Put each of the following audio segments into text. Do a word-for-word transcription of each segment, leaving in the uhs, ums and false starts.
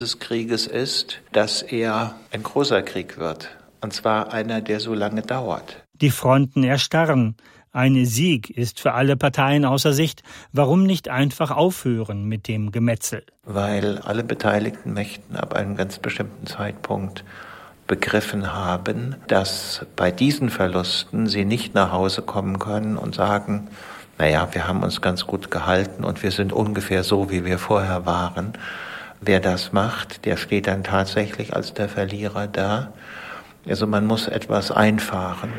des Krieges ist, dass er ein großer Krieg wird. Und zwar einer, der so lange dauert. Die Fronten erstarren. Ein Sieg ist für alle Parteien außer Sicht. Warum nicht einfach aufhören mit dem Gemetzel? Weil alle beteiligten Mächten ab einem ganz bestimmten Zeitpunkt begriffen haben, dass bei diesen Verlusten sie nicht nach Hause kommen können und sagen, naja, wir haben uns ganz gut gehalten und wir sind ungefähr so, wie wir vorher waren. Wer das macht, der steht dann tatsächlich als der Verlierer da. Also man muss etwas einfahren.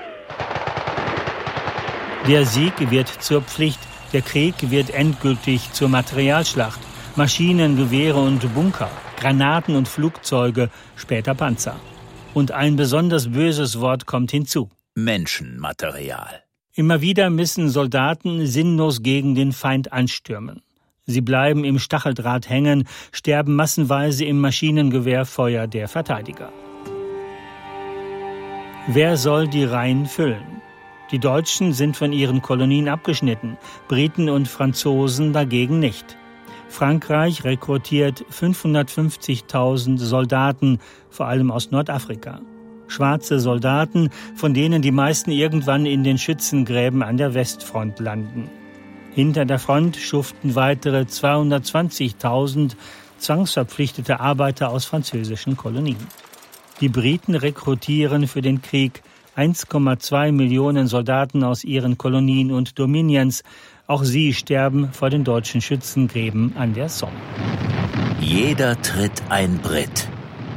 Der Sieg wird zur Pflicht, der Krieg wird endgültig zur Materialschlacht. Maschinen, Gewehre und Bunker, Granaten und Flugzeuge, später Panzer. Und ein besonders böses Wort kommt hinzu. Menschenmaterial. Immer wieder müssen Soldaten sinnlos gegen den Feind anstürmen. Sie bleiben im Stacheldraht hängen, sterben massenweise im Maschinengewehrfeuer der Verteidiger. Wer soll die Reihen füllen? Die Deutschen sind von ihren Kolonien abgeschnitten, Briten und Franzosen dagegen nicht. Frankreich rekrutiert fünfhundertfünfzigtausend Soldaten, vor allem aus Nordafrika. Schwarze Soldaten, von denen die meisten irgendwann in den Schützengräben an der Westfront landen. Hinter der Front schuften weitere zweihundertzwanzigtausend zwangsverpflichtete Arbeiter aus französischen Kolonien. Die Briten rekrutieren für den Krieg eins Komma zwei Millionen Soldaten aus ihren Kolonien und Dominions. Auch sie sterben vor den deutschen Schützengräben an der Somme. Jeder Tritt ein Brit.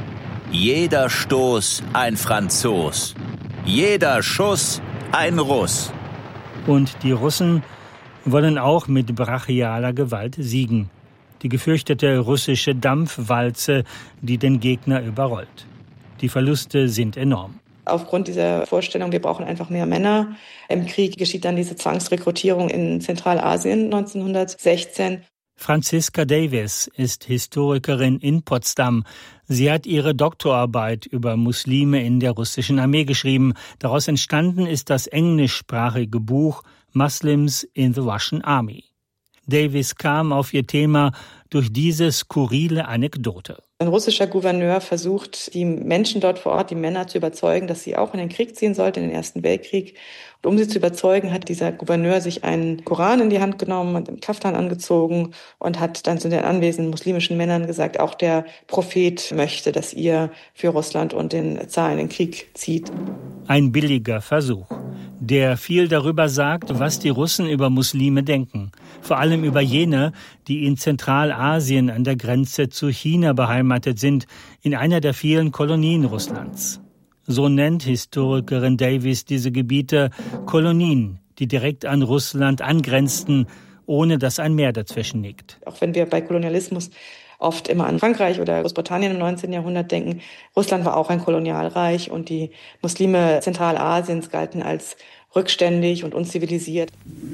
Jeder Stoß ein Franzos. Jeder Schuss ein Russ. Und die Russen wollen auch mit brachialer Gewalt siegen. Die gefürchtete russische Dampfwalze, die den Gegner überrollt. Die Verluste sind enorm. Aufgrund dieser Vorstellung, wir brauchen einfach mehr Männer. Im Krieg geschieht dann diese Zwangsrekrutierung in Zentralasien neunzehnhundertsechzehn. Franziska Davis ist Historikerin in Potsdam. Sie hat ihre Doktorarbeit über Muslime in der russischen Armee geschrieben. Daraus entstanden ist das englischsprachige Buch Muslims in the Russian Army. Davis kam auf ihr Thema durch diese skurrile Anekdote. Ein russischer Gouverneur versucht, die Menschen dort vor Ort, die Männer, zu überzeugen, dass sie auch in den Krieg ziehen sollten, in den Ersten Weltkrieg. Und um sie zu überzeugen, hat dieser Gouverneur sich einen Koran in die Hand genommen und einen Kaftan angezogen und hat dann zu den anwesenden muslimischen Männern gesagt, auch der Prophet möchte, dass ihr für Russland und den Zar in den Krieg zieht. Ein billiger Versuch, der viel darüber sagt, was die Russen über Muslime denken. Vor allem über jene, die in Zentralasien an der Grenze zu China beheimatet sind, in einer der vielen Kolonien Russlands. So nennt Historikerin Davis diese Gebiete Kolonien, die direkt an Russland angrenzten, ohne dass ein Meer dazwischen liegt. Auch wenn wir bei Kolonialismus oft immer an Frankreich oder Großbritannien im neunzehnten Jahrhundert denken, Russland war auch ein Kolonialreich und die Muslime Zentralasiens galten als rückständig und unzivilisiert.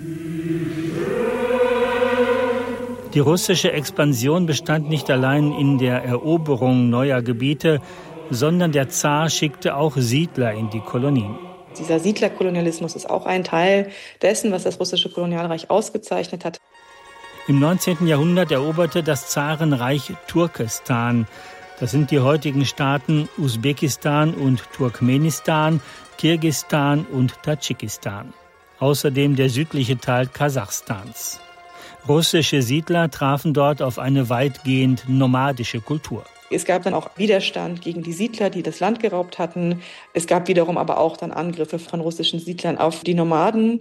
Die russische Expansion bestand nicht allein in der Eroberung neuer Gebiete, sondern der Zar schickte auch Siedler in die Kolonien. Dieser Siedlerkolonialismus ist auch ein Teil dessen, was das russische Kolonialreich ausgezeichnet hat. Im neunzehnten Jahrhundert eroberte das Zarenreich Turkestan. Das sind die heutigen Staaten Usbekistan und Turkmenistan, Kirgisistan und Tadschikistan. Außerdem der südliche Teil Kasachstans. Russische Siedler trafen dort auf eine weitgehend nomadische Kultur. Es gab dann auch Widerstand gegen die Siedler, die das Land geraubt hatten. Es gab wiederum aber auch dann Angriffe von russischen Siedlern auf die Nomaden.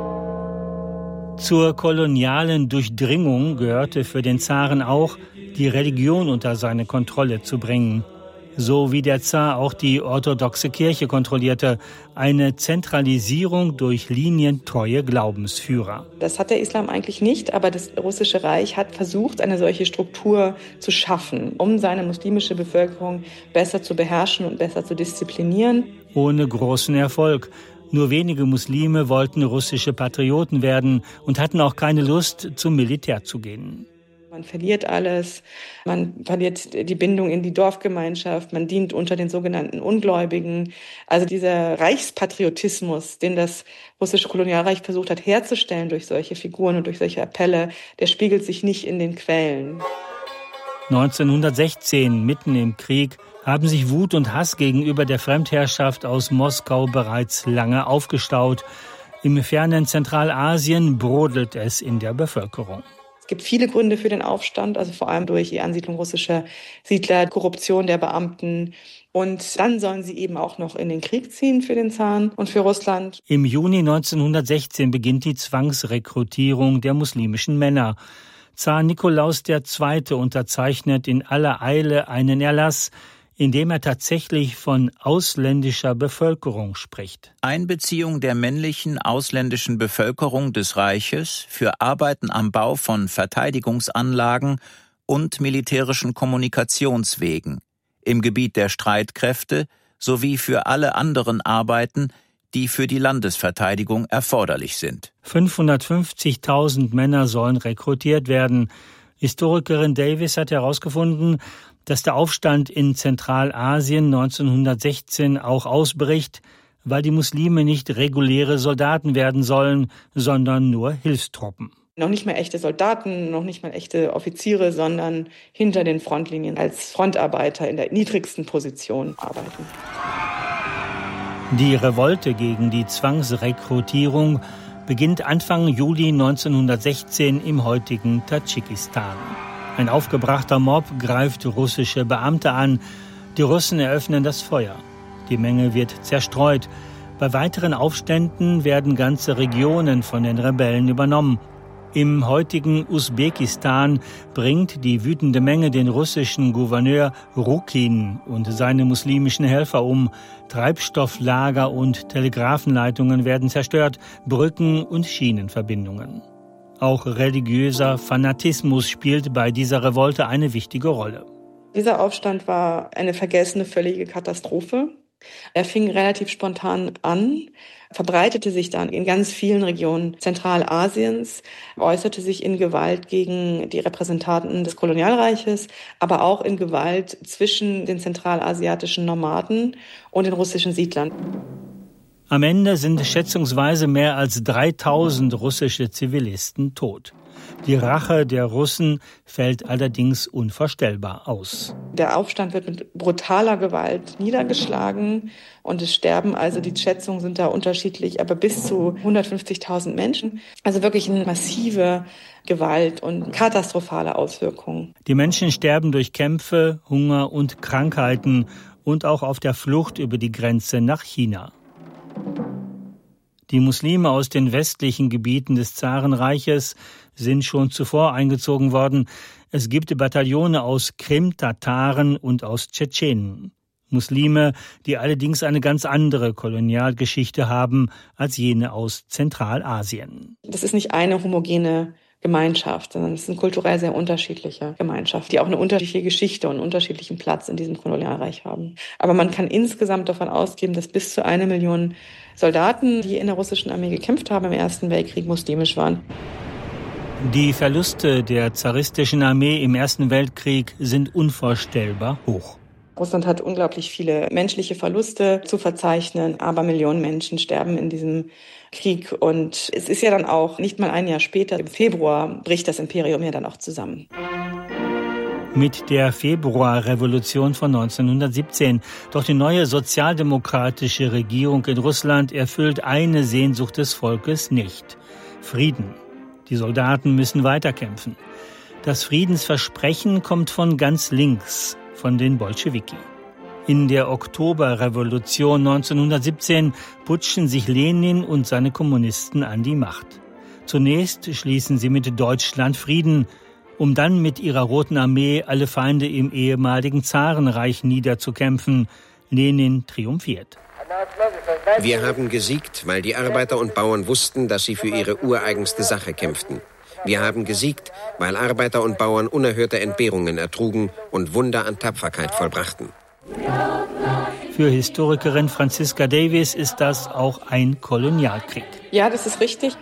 Zur kolonialen Durchdringung gehörte für den Zaren auch, die Religion unter seine Kontrolle zu bringen. So wie der Zar auch die orthodoxe Kirche kontrollierte, eine Zentralisierung durch linientreue Glaubensführer. Das hat der Islam eigentlich nicht, aber das russische Reich hat versucht, eine solche Struktur zu schaffen, um seine muslimische Bevölkerung besser zu beherrschen und besser zu disziplinieren. Ohne großen Erfolg. Nur wenige Muslime wollten russische Patrioten werden und hatten auch keine Lust, zum Militär zu gehen. Man verliert alles, man verliert die Bindung in die Dorfgemeinschaft, man dient unter den sogenannten Ungläubigen. Also dieser Reichspatriotismus, den das russische Kolonialreich versucht hat herzustellen durch solche Figuren und durch solche Appelle, der spiegelt sich nicht in den Quellen. neunzehnhundertsechzehn, mitten im Krieg, haben sich Wut und Hass gegenüber der Fremdherrschaft aus Moskau bereits lange aufgestaut. Im fernen Zentralasien brodelt es in der Bevölkerung. Es gibt viele Gründe für den Aufstand, also vor allem durch die Ansiedlung russischer Siedler, Korruption der Beamten. Und dann sollen sie eben auch noch in den Krieg ziehen für den Zaren und für Russland. Im Juni neunzehnhundertsechzehn beginnt die Zwangsrekrutierung der muslimischen Männer. Zar Nikolaus der Zweite unterzeichnet in aller Eile einen Erlass, in dem er tatsächlich von ausländischer Bevölkerung spricht. Einbeziehung der männlichen ausländischen Bevölkerung des Reiches für Arbeiten am Bau von Verteidigungsanlagen und militärischen Kommunikationswegen im Gebiet der Streitkräfte sowie für alle anderen Arbeiten, die für die Landesverteidigung erforderlich sind. fünfhundertfünfzigtausend Männer sollen rekrutiert werden. Historikerin Davis hat herausgefunden, dass der Aufstand in Zentralasien neunzehnhundertsechzehn auch ausbricht, weil die Muslime nicht reguläre Soldaten werden sollen, sondern nur Hilfstruppen. Noch nicht mehr echte Soldaten, noch nicht mal echte Offiziere, sondern hinter den Frontlinien als Frontarbeiter in der niedrigsten Position arbeiten. Die Revolte gegen die Zwangsrekrutierung beginnt Anfang Juli neunzehnhundertsechzehn im heutigen Tadschikistan. Ein aufgebrachter Mob greift russische Beamte an. Die Russen eröffnen das Feuer. Die Menge wird zerstreut. Bei weiteren Aufständen werden ganze Regionen von den Rebellen übernommen. Im heutigen Usbekistan bringt die wütende Menge den russischen Gouverneur Rukin und seine muslimischen Helfer um. Treibstofflager und Telegrafenleitungen werden zerstört, Brücken und Schienenverbindungen. Auch religiöser Fanatismus spielt bei dieser Revolte eine wichtige Rolle. Dieser Aufstand war eine vergessene, völlige Katastrophe. Er fing relativ spontan an, verbreitete sich dann in ganz vielen Regionen Zentralasiens, äußerte sich in Gewalt gegen die Repräsentanten des Kolonialreiches, aber auch in Gewalt zwischen den zentralasiatischen Nomaden und den russischen Siedlern. Am Ende sind schätzungsweise mehr als dreitausend russische Zivilisten tot. Die Rache der Russen fällt allerdings unvorstellbar aus. Der Aufstand wird mit brutaler Gewalt niedergeschlagen und es sterben, also die Schätzungen sind da unterschiedlich, aber bis zu hundertfünfzigtausend Menschen. Also wirklich eine massive Gewalt und katastrophale Auswirkungen. Die Menschen sterben durch Kämpfe, Hunger und Krankheiten und auch auf der Flucht über die Grenze nach China. Die Muslime aus den westlichen Gebieten des Zarenreiches sind schon zuvor eingezogen worden. Es gibt Bataillone aus Krim-Tataren und aus Tschetschenen. Muslime, die allerdings eine ganz andere Kolonialgeschichte haben als jene aus Zentralasien. Das ist nicht eine homogene Gemeinschaft, sondern es ist eine kulturell sehr unterschiedliche Gemeinschaft, die auch eine unterschiedliche Geschichte und einen unterschiedlichen Platz in diesem Kolonialreich haben. Aber man kann insgesamt davon ausgehen, dass bis zu eine Million Soldaten, die in der russischen Armee gekämpft haben im Ersten Weltkrieg, muslimisch waren. Die Verluste der zaristischen Armee im Ersten Weltkrieg sind unvorstellbar hoch. Russland hat unglaublich viele menschliche Verluste zu verzeichnen, aber Millionen Menschen sterben in diesem Krieg. Und es ist ja dann auch nicht mal ein Jahr später, im Februar, bricht das Imperium ja dann auch zusammen. Mit der Februarrevolution von neunzehnhundertsiebzehn. Doch die neue sozialdemokratische Regierung in Russland erfüllt eine Sehnsucht des Volkes nicht: Frieden. Die Soldaten müssen weiterkämpfen. Das Friedensversprechen kommt von ganz links, von den Bolschewiki. In der Oktoberrevolution neunzehnhundertsiebzehn putschen sich Lenin und seine Kommunisten an die Macht. Zunächst schließen sie mit Deutschland Frieden, um dann mit ihrer Roten Armee alle Feinde im ehemaligen Zarenreich niederzukämpfen. Lenin triumphiert. Wir haben gesiegt, weil die Arbeiter und Bauern wussten, dass sie für ihre ureigenste Sache kämpften. Wir haben gesiegt, weil Arbeiter und Bauern unerhörte Entbehrungen ertrugen und Wunder an Tapferkeit vollbrachten. Für Historikerin Franziska Davis ist das auch ein Kolonialkrieg. Ja, das ist richtig.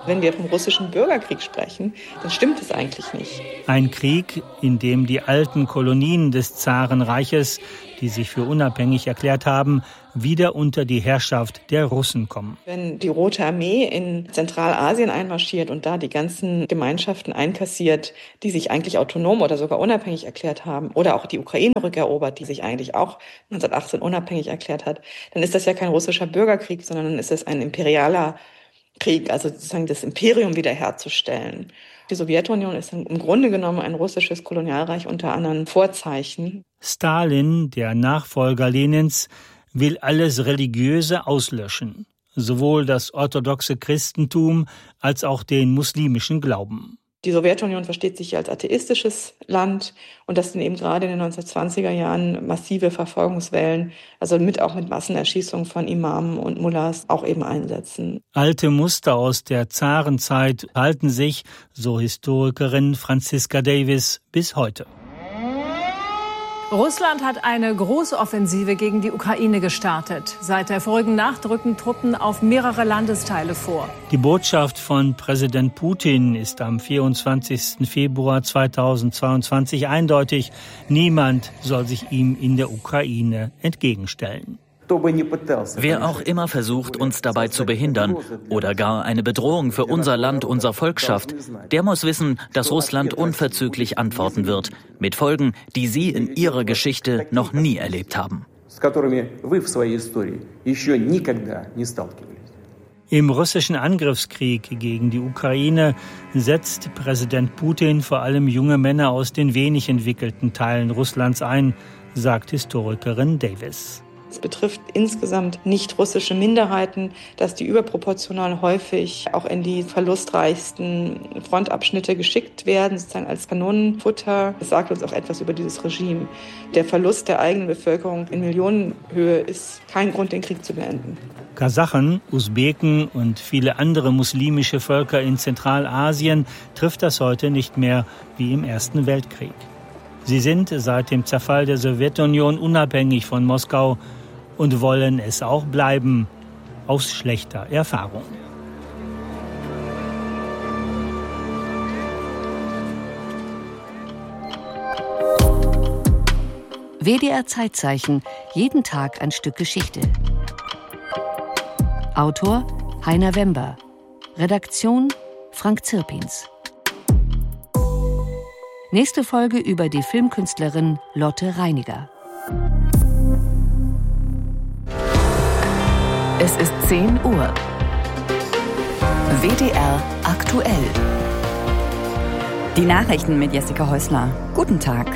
Wenn wir vom russischen Bürgerkrieg sprechen, dann stimmt es eigentlich nicht. Ein Krieg, in dem die alten Kolonien des Zarenreiches, die sich für unabhängig erklärt haben, wieder unter die Herrschaft der Russen kommen. Wenn die Rote Armee in Zentralasien einmarschiert und da die ganzen Gemeinschaften einkassiert, die sich eigentlich autonom oder sogar unabhängig erklärt haben, oder auch die Ukraine rückerobert, die sich eigentlich auch neunzehnhundertachtzehn unabhängig erklärt hat, dann ist das ja kein russischer Bürgerkrieg, sondern dann ist es ein imperialer Krieg, also sozusagen das Imperium wiederherzustellen. Die Sowjetunion ist im Grunde genommen ein russisches Kolonialreich unter anderen Vorzeichen. Stalin, der Nachfolger Lenins, will alles Religiöse auslöschen, sowohl das orthodoxe Christentum als auch den muslimischen Glauben. Die Sowjetunion versteht sich als atheistisches Land und das sind eben gerade in den neunzehnhundertzwanziger Jahren massive Verfolgungswellen, also mit auch mit Massenerschießungen von Imamen und Mullahs auch eben einsetzen. Alte Muster aus der Zarenzeit halten sich, so Historikerin Franziska Davis, bis heute. Russland hat eine große Offensive gegen die Ukraine gestartet. Seit der vorigen Nacht rücken Truppen auf mehrere Landesteile vor. Die Botschaft von Präsident Putin ist am vierundzwanzigsten Februar zweitausendzweiundzwanzig eindeutig. Niemand soll sich ihm in der Ukraine entgegenstellen. Wer auch immer versucht, uns dabei zu behindern oder gar eine Bedrohung für unser Land, unser Volk schafft, der muss wissen, dass Russland unverzüglich antworten wird, mit Folgen, die Sie in Ihrer Geschichte noch nie erlebt haben. Im russischen Angriffskrieg gegen die Ukraine setzt Präsident Putin vor allem junge Männer aus den wenig entwickelten Teilen Russlands ein, sagt Historikerin Davis. Es betrifft insgesamt nicht russische Minderheiten, dass die überproportional häufig auch in die verlustreichsten Frontabschnitte geschickt werden, sozusagen als Kanonenfutter. Das sagt uns auch etwas über dieses Regime. Der Verlust der eigenen Bevölkerung in Millionenhöhe ist kein Grund, den Krieg zu beenden. Kasachen, Usbeken und viele andere muslimische Völker in Zentralasien trifft das heute nicht mehr wie im Ersten Weltkrieg. Sie sind seit dem Zerfall der Sowjetunion unabhängig von Moskau und wollen es auch bleiben, aus schlechter Erfahrung. W D R Zeitzeichen, jeden Tag ein Stück Geschichte. Autor Heiner Wember. Redaktion Frank Zirpins. Nächste Folge über die Filmkünstlerin Lotte Reiniger. Es ist zehn Uhr. W D R aktuell. Die Nachrichten mit Jessica Häusler. Guten Tag.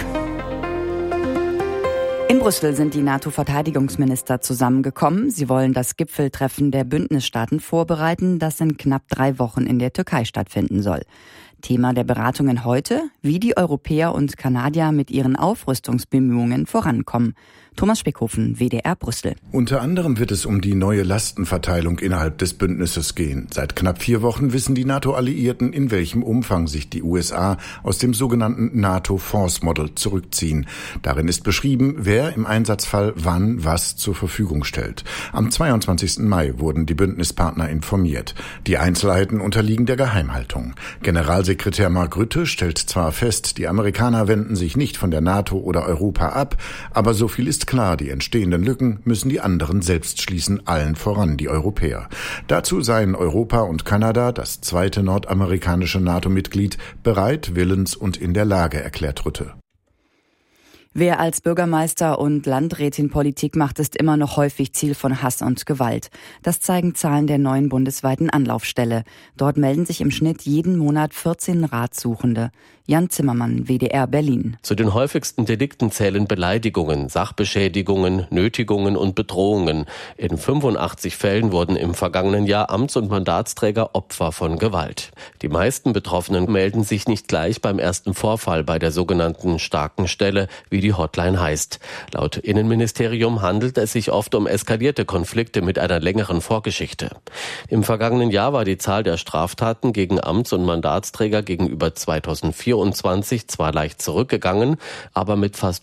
In Brüssel sind die NATO-Verteidigungsminister zusammengekommen. Sie wollen das Gipfeltreffen der Bündnisstaaten vorbereiten, das in knapp drei Wochen in der Türkei stattfinden soll. Thema der Beratungen heute, wie die Europäer und Kanadier mit ihren Aufrüstungsbemühungen vorankommen. Thomas Speckhofen, W D R Brüssel. Unter anderem wird es um die neue Lastenverteilung innerhalb des Bündnisses gehen. Seit knapp vier Wochen wissen die NATO-Alliierten, in welchem Umfang sich die U S A aus dem sogenannten NATO Force Model zurückziehen. Darin ist beschrieben, wer im Einsatzfall wann was zur Verfügung stellt. Am zweiundzwanzigsten Mai wurden die Bündnispartner informiert. Die Einzelheiten unterliegen der Geheimhaltung. Generalsekretär Mark Rutte stellt zwar fest, die Amerikaner wenden sich nicht von der NATO oder Europa ab, aber so viel ist klar, die entstehenden Lücken müssen die anderen selbst schließen, allen voran die Europäer. Dazu seien Europa und Kanada, das zweite nordamerikanische NATO-Mitglied, bereit, willens und in der Lage, erklärt Rutte. Wer als Bürgermeister und Landrätin Politik macht, ist immer noch häufig Ziel von Hass und Gewalt. Das zeigen Zahlen der neuen bundesweiten Anlaufstelle. Dort melden sich im Schnitt jeden Monat vierzehn Ratsuchende. Jan Zimmermann, W D R Berlin. Zu den häufigsten Delikten zählen Beleidigungen, Sachbeschädigungen, Nötigungen und Bedrohungen. In fünfundachtzig Fällen wurden im vergangenen Jahr Amts- und Mandatsträger Opfer von Gewalt. Die meisten Betroffenen melden sich nicht gleich beim ersten Vorfall bei der sogenannten starken Stelle, wie die Hotline heißt. Laut Innenministerium handelt es sich oft um eskalierte Konflikte mit einer längeren Vorgeschichte. Im vergangenen Jahr war die Zahl der Straftaten gegen Amts- und Mandatsträger gegenüber zweitausendvierundzwanzig zwar leicht zurückgegangen, aber mit fast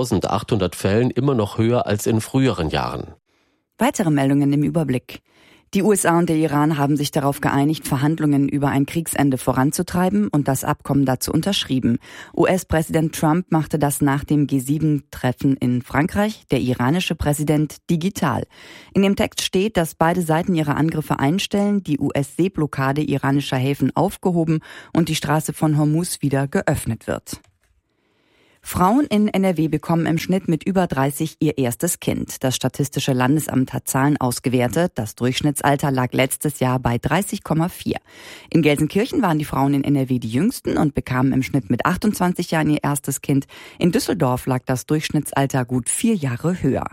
fünftausendachthundert Fällen immer noch höher als in früheren Jahren. Weitere Meldungen im Überblick. Die U S A und der Iran haben sich darauf geeinigt, Verhandlungen über ein Kriegsende voranzutreiben und das Abkommen dazu unterschrieben. U S-Präsident Trump machte das nach dem G sieben Treffen in Frankreich, der iranische Präsident digital. In dem Text steht, dass beide Seiten ihre Angriffe einstellen, die U S-Seeblockade iranischer Häfen aufgehoben und die Straße von Hormuz wieder geöffnet wird. Frauen in N R W bekommen im Schnitt mit über dreißig ihr erstes Kind. Das Statistische Landesamt hat Zahlen ausgewertet. Das Durchschnittsalter lag letztes Jahr bei dreißig Komma vier. In Gelsenkirchen waren die Frauen in N R W die jüngsten und bekamen im Schnitt mit achtundzwanzig Jahren ihr erstes Kind. In Düsseldorf lag das Durchschnittsalter gut vier Jahre höher.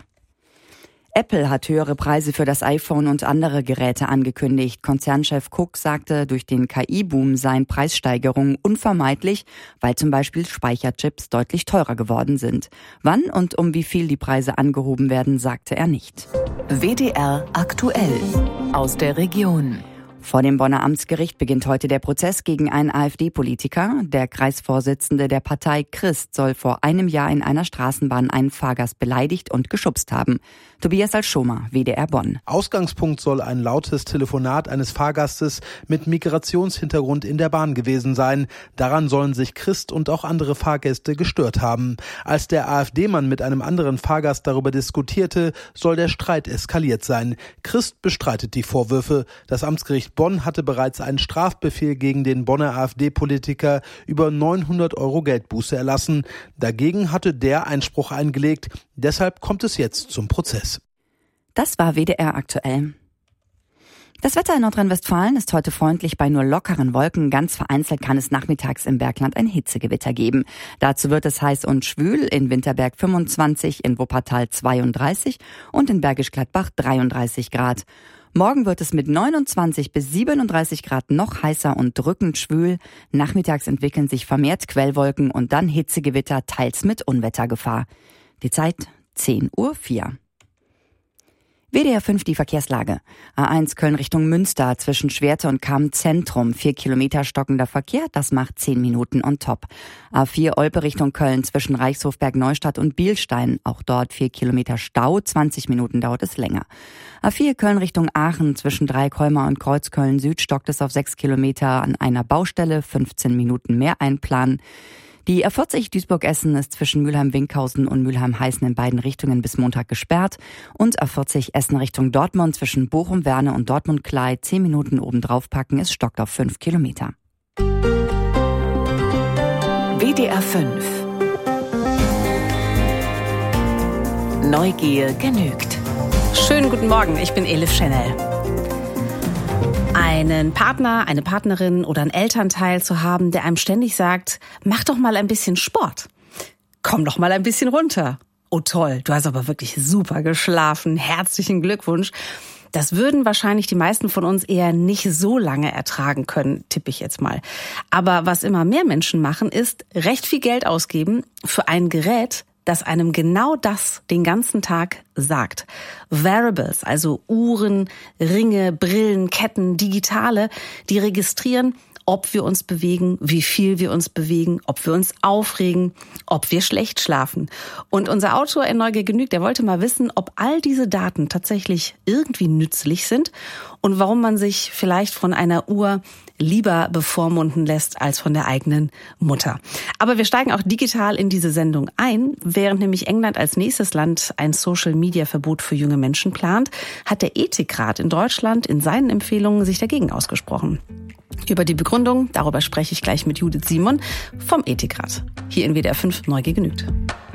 Apple hat höhere Preise für das iPhone und andere Geräte angekündigt. Konzernchef Cook sagte, durch den K I-Boom seien Preissteigerungen unvermeidlich, weil zum Beispiel Speicherchips deutlich teurer geworden sind. Wann und um wie viel die Preise angehoben werden, sagte er nicht. W D R aktuell aus der Region. Vor dem Bonner Amtsgericht beginnt heute der Prozess gegen einen AfD-Politiker. Der Kreisvorsitzende der Partei Christ soll vor einem Jahr in einer Straßenbahn einen Fahrgast beleidigt und geschubst haben. Tobias Alschomer, W D R Bonn. Ausgangspunkt soll ein lautes Telefonat eines Fahrgastes mit Migrationshintergrund in der Bahn gewesen sein. Daran sollen sich Christ und auch andere Fahrgäste gestört haben. Als der AfD-Mann mit einem anderen Fahrgast darüber diskutierte, soll der Streit eskaliert sein. Christ bestreitet die Vorwürfe. Das Amtsgericht Bonn hatte bereits einen Strafbefehl gegen den Bonner AfD-Politiker über neunhundert Euro Geldbuße erlassen. Dagegen hatte der Einspruch eingelegt. Deshalb kommt es jetzt zum Prozess. Das war W D R aktuell. Das Wetter in Nordrhein-Westfalen ist heute freundlich bei nur lockeren Wolken. Ganz vereinzelt kann es nachmittags im Bergland ein Hitzegewitter geben. Dazu wird es heiß und schwül, in Winterberg fünfundzwanzig, in Wuppertal zweiunddreißig und in Bergisch Gladbach dreiunddreißig Grad. Morgen wird es mit neunundzwanzig bis siebenunddreißig Grad noch heißer und drückend schwül. Nachmittags entwickeln sich vermehrt Quellwolken und dann Hitzegewitter, teils mit Unwettergefahr. Die Zeit zehn Uhr vier. W D R fünf die Verkehrslage. A eins Köln Richtung Münster zwischen Schwerte und Cham Zentrum. Vier Kilometer stockender Verkehr, das macht zehn Minuten on top. A vier Olpe Richtung Köln zwischen Reichshofberg Neustadt und Bielstein. Auch dort vier Kilometer Stau, zwanzig Minuten dauert es länger. A vier Köln Richtung Aachen zwischen Dreieckholmer und Kreuzköln Süd stockt es auf sechs Kilometer an einer Baustelle, fünfzehn Minuten mehr einplanen. Die A vierzig Duisburg-Essen ist zwischen Mülheim-Winkhausen und Mülheim-Heißen in beiden Richtungen bis Montag gesperrt. Und A vierzig Essen Richtung Dortmund zwischen Bochum-Werne und Dortmund-Klei zehn Minuten obendrauf packen, es stockt auf fünf Kilometer. W D R fünf. Neugier genügt. Schönen guten Morgen, ich bin Elif Chanel. Einen Partner, eine Partnerin oder einen Elternteil zu haben, der einem ständig sagt, mach doch mal ein bisschen Sport. Komm doch mal ein bisschen runter. Oh toll, du hast aber wirklich super geschlafen. Herzlichen Glückwunsch. Das würden wahrscheinlich die meisten von uns eher nicht so lange ertragen können, tippe ich jetzt mal. Aber was immer mehr Menschen machen, ist recht viel Geld ausgeben für ein Gerät, das einem genau das den ganzen Tag sagt. Wearables, also Uhren, Ringe, Brillen, Ketten, digitale, die registrieren, ob wir uns bewegen, wie viel wir uns bewegen, ob wir uns aufregen, ob wir schlecht schlafen. Und unser Autor in Neugier genügt, der wollte mal wissen, ob all diese Daten tatsächlich irgendwie nützlich sind und warum man sich vielleicht von einer Uhr lieber bevormunden lässt als von der eigenen Mutter. Aber wir steigen auch digital in diese Sendung ein. Während nämlich England als nächstes Land ein Social-Media-Verbot für junge Menschen plant, hat der Ethikrat in Deutschland in seinen Empfehlungen sich dagegen ausgesprochen. Über die Begründung, darüber spreche ich gleich mit Judith Simon vom Ethikrat. Hier in W D R fünf Neugier genügt.